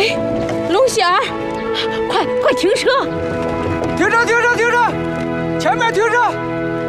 喂，龙仙儿，快停车！ 停车！前面停车！